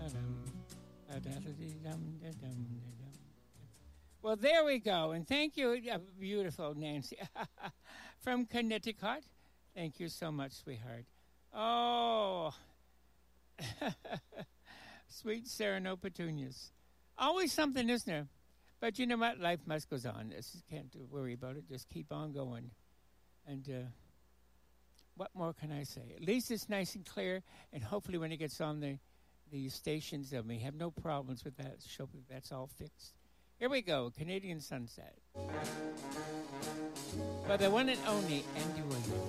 Well, there we go. And thank you, beautiful Nancy from Connecticut. Thank you so much, sweetheart. Oh, sweet Sereno petunias. Always something, isn't there? But you know what? Life must goes on. This can't worry about it. Just keep on going. And what more can I say? At least it's nice and clear. And hopefully, when it gets on the stations, we have no problems with that. Show that's all fixed. Here we go. Canadian Sunset. By the one and only Andy Williams.